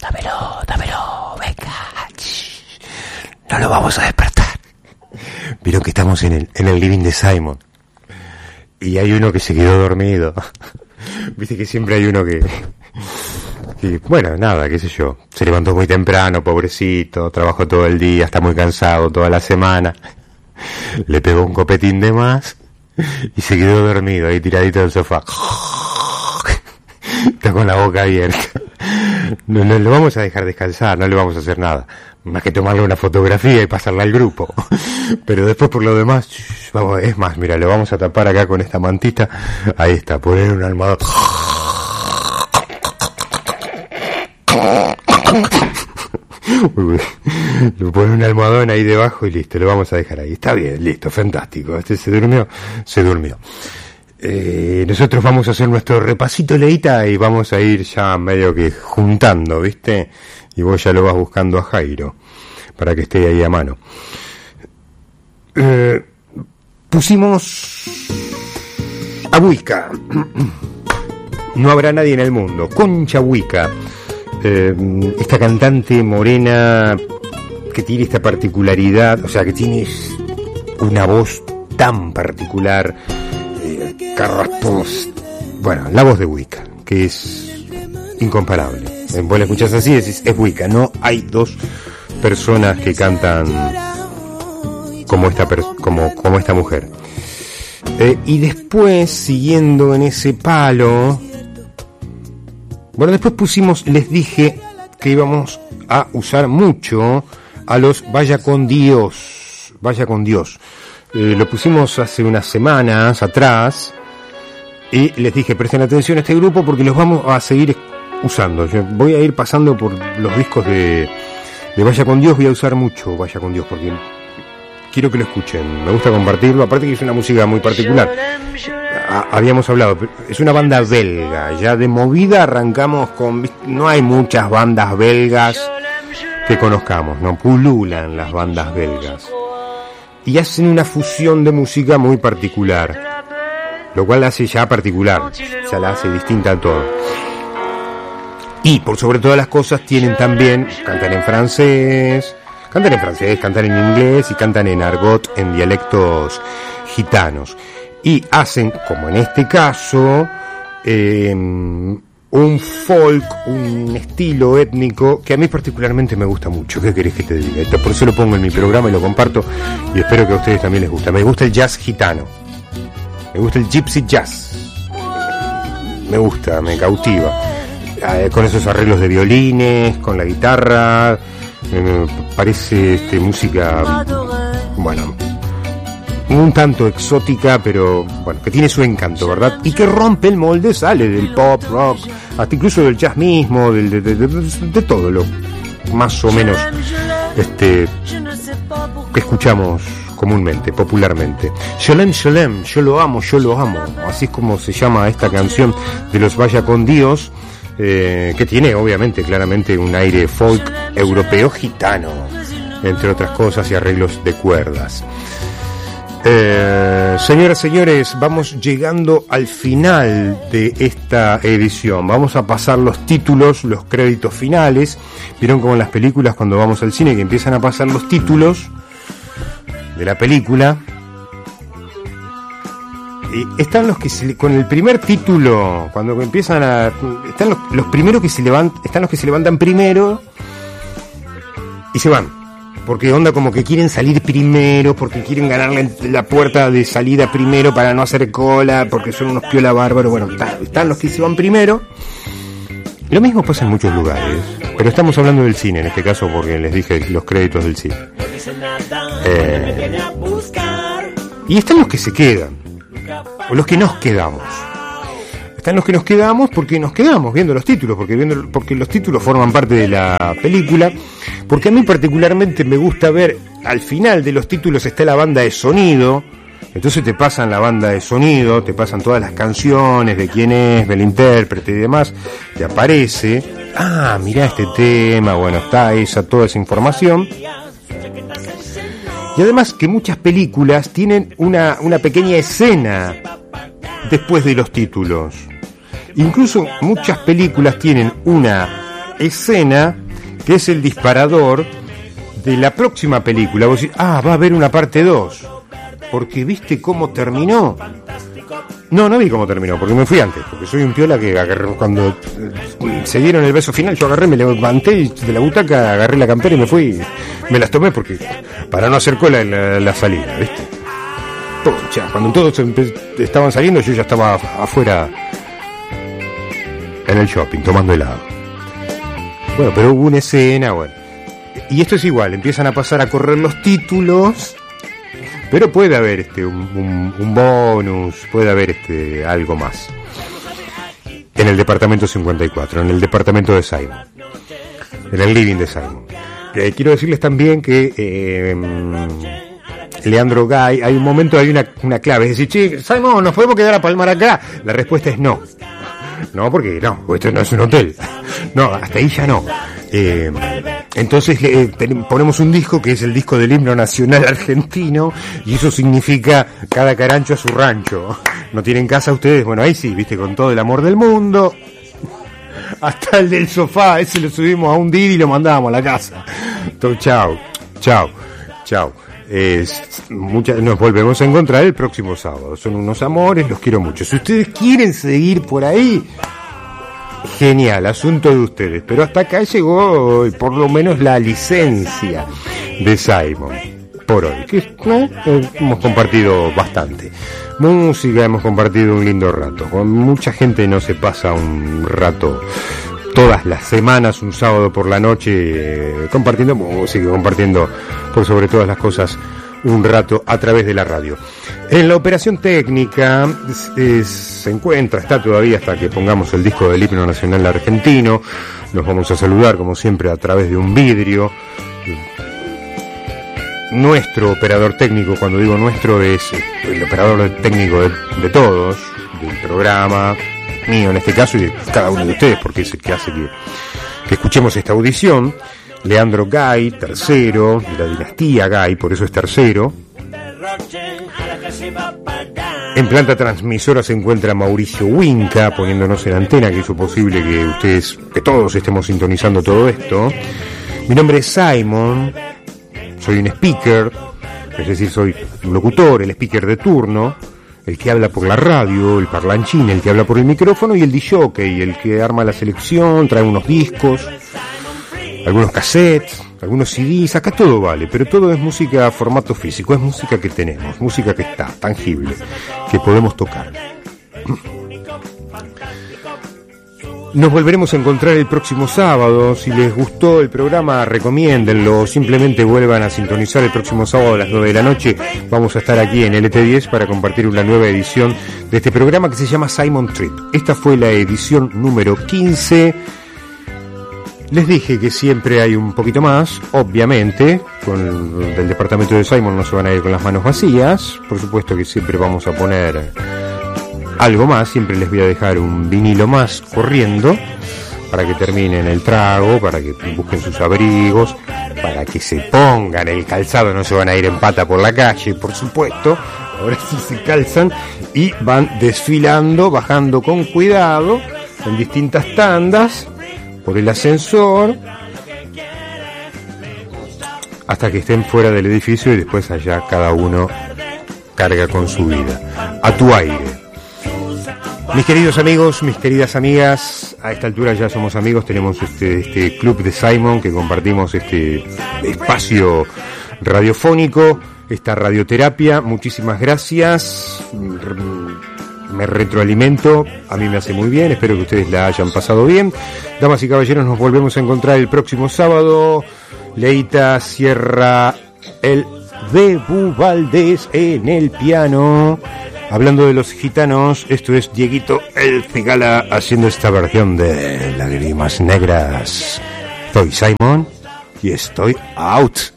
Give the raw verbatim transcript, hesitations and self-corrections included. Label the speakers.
Speaker 1: dámelo, dámelo, venga. No lo vamos a despertar. Vieron que estamos en el, en el living de Simon. Y hay uno que se quedó dormido. Viste que siempre hay uno que... que bueno, nada, qué sé yo. Se levantó muy temprano, pobrecito. Trabajó todo el día, está muy cansado toda la semana. Le pegó un copetín de más y se quedó dormido ahí tiradito en el sofá. Está con la boca abierta. No, no le vamos a dejar descansar, no le vamos a hacer nada. Más que tomarle una fotografía y pasarla al grupo. Pero después por lo demás, vamos, es más, mira, lo vamos a tapar acá con esta mantita. Ahí está, poner un almohadón. Le ponen un almohadón ahí debajo y listo, lo vamos a dejar ahí. Está bien, listo, fantástico. Este se durmió, se durmió. Eh, nosotros vamos a hacer nuestro repasito, Leita, y vamos a ir ya medio que juntando, ¿viste? Y vos ya lo vas buscando a Jairo para que esté ahí a mano. Eh, pusimos a Wicca. No habrá nadie en el mundo. Concha Wicca. Eh, esta cantante morena que tiene esta particularidad, o sea, que tiene una voz tan particular, eh, carrasposa. Bueno, la voz de Wicca, que es incomparable. Eh, vos la escuchás así y decís, es Wicca. No hay dos personas que cantan como esta, como, como esta mujer. Eh, y después, siguiendo en ese palo... Bueno, después pusimos, les dije que íbamos a usar mucho a los Vaya con Dios, Vaya con Dios. Eh, lo pusimos hace unas semanas atrás y les dije, presten atención a este grupo porque los vamos a seguir usando. Yo voy a ir pasando por los discos de, de Vaya con Dios, voy a usar mucho Vaya con Dios porque quiero que lo escuchen, me gusta compartirlo, aparte que es una música muy particular. Habíamos hablado, es una banda belga, ya de movida arrancamos con, no hay muchas bandas belgas que conozcamos, no pululan las bandas belgas y hacen una fusión de música muy particular, lo cual la hace ya particular, ya la hace distinta a todo. Y por sobre todas las cosas tienen también, cantan en francés, cantan en francés, cantan en inglés y cantan en argot, en dialectos gitanos. Y hacen, como en este caso, eh, un folk, un estilo étnico que a mí particularmente me gusta mucho. ¿Qué querés que te diga? Esto, por eso lo pongo en mi programa y lo comparto y espero que a ustedes también les guste. Me gusta el jazz gitano, me gusta el gypsy jazz, me gusta, me cautiva. Eh, con esos arreglos de violines, con la guitarra, me parece este, música, bueno... un tanto exótica, pero bueno, que tiene su encanto, ¿verdad? Y que rompe el molde, sale del pop, rock, hasta incluso del jazz mismo, del, de, de, de, de todo lo más o menos este que escuchamos comúnmente, popularmente. Shalem, Shalem, yo lo amo, yo lo amo. Así es como se llama esta canción de los Vaya con Dios, eh, que tiene obviamente claramente un aire folk europeo gitano, entre otras cosas, y arreglos de cuerdas. Eh, señoras, señores, vamos llegando al final de esta edición. Vamos a pasar los títulos, los créditos finales. Vieron como en las películas cuando vamos al cine que empiezan a pasar los títulos de la película. Y están los que se, con el primer título, cuando empiezan a, están los, los primeros que se levantan, están los que se levantan primero y se van. Porque onda como que quieren salir primero, porque quieren ganarle la puerta de salida primero para no hacer cola, porque son unos piola bárbaros. Bueno, están, están los que se van primero. Lo mismo pasa en muchos lugares, pero estamos hablando del cine en este caso porque les dije los créditos del cine. Eh, y están los que se quedan, o los que nos quedamos. Están los que nos quedamos porque nos quedamos viendo los títulos, porque viendo, porque los títulos forman parte de la película, porque a mí particularmente me gusta ver, al final de los títulos está la banda de sonido, entonces te pasan la banda de sonido, te pasan todas las canciones, de quién es, del intérprete y demás, te aparece, ah, mirá este tema, bueno, está esa, toda esa información. Y además que muchas películas tienen una, una pequeña escena después de los títulos. Incluso muchas películas tienen una escena que es el disparador de la próxima película. Vos decís, ah, va a haber una parte dos, porque viste cómo terminó. No, no vi cómo terminó, porque me fui antes, porque soy un piola que agarré, cuando se dieron el beso final, yo agarré, me levanté de la butaca, agarré la campera y me fui, me las tomé porque para no hacer cola en la, la salida, ¿viste? Pucha, cuando todos estaban saliendo, yo ya estaba afuera en el shopping, tomando helado. Bueno, pero hubo una escena, bueno. Y esto es igual, empiezan a pasar a correr los títulos, pero puede haber este un, un, un bonus, puede haber este algo más. En el departamento cincuenta y cuatro, en el departamento de Simon, en el living de Simon. Eh, quiero decirles también que eh, Leandro Gay, hay un momento, hay una, una clave, es decir, che, Simon, ¿nos podemos quedar a palmar acá? La respuesta es no. No, porque no, esto no es un hotel. No, hasta ahí ya no. Eh, entonces eh, ponemos un disco que es el disco del himno nacional argentino, y eso significa cada carancho a su rancho. ¿No tienen casa ustedes? Bueno, ahí sí, viste, con todo el amor del mundo. Hasta el del sofá, ese lo subimos a un Didi y lo mandábamos a la casa. Entonces, chao, chao, chao. Eh, mucha, nos volvemos a encontrar el próximo sábado. Son unos amores, los quiero mucho. Si ustedes quieren seguir por ahí, genial, asunto de ustedes. Pero hasta acá llegó por lo menos la licencia de Simon por hoy, que ¿eh? hemos compartido bastante música, hemos compartido un lindo rato. Con mucha gente no se pasa un rato todas las semanas, un sábado por la noche, eh, compartiendo música, compartiendo por sobre todas las cosas un rato a través de la radio. En la operación técnica es, es, se encuentra, está todavía hasta que pongamos el disco del himno nacional argentino. Nos vamos a saludar como siempre a través de un vidrio. Nuestro operador técnico, cuando digo nuestro, es el operador técnico de, de todos, del programa, mío en este caso, y de cada uno de ustedes, porque es el que hace que, que escuchemos esta audición. Leandro Gay, tercero, de la dinastía Gay, por eso es tercero. En planta transmisora se encuentra Mauricio Winca, poniéndonos en antena, que hizo posible que ustedes, que todos estemos sintonizando todo esto. Mi nombre es Simon, soy un speaker, es decir, soy un locutor, el speaker de turno, el que habla por la radio, el parlanchín, el que habla por el micrófono, y el disjockey, el que arma la selección, trae unos discos, algunos cassettes, algunos C Ds, acá todo vale, pero todo es música a formato físico, es música que tenemos, música que está, tangible, que podemos tocar. Nos volveremos a encontrar el próximo sábado. Si les gustó el programa, recomiéndenlo, simplemente vuelvan a sintonizar el próximo sábado a las nueve de la noche. Vamos a estar aquí en L T diez para compartir una nueva edición de este programa que se llama Simon Trip. Esta fue la edición número quince. Les dije que siempre hay un poquito más, obviamente, con el del departamento de Simon no se van a ir con las manos vacías. Por supuesto que siempre vamos a poner algo más, siempre les voy a dejar un vinilo más corriendo para que terminen el trago, para que busquen sus abrigos, para que se pongan el calzado, no se van a ir en pata por la calle, por supuesto. Ahora sí se calzan y van desfilando, bajando con cuidado en distintas tandas por el ascensor hasta que estén fuera del edificio, y después allá cada uno carga con su vida. A tu aire. Mis queridos amigos, mis queridas amigas, a esta altura ya somos amigos, tenemos este, este club de Simon que compartimos este espacio radiofónico, esta radioterapia. Muchísimas gracias, me retroalimento, a mí me hace muy bien, espero que ustedes la hayan pasado bien. Damas y caballeros, nos volvemos a encontrar el próximo sábado. Leita cierra el Debu Valdés en el piano. Hablando de los gitanos, esto es Dieguito el Cigala haciendo esta versión de Lágrimas Negras. Soy Simon y estoy out.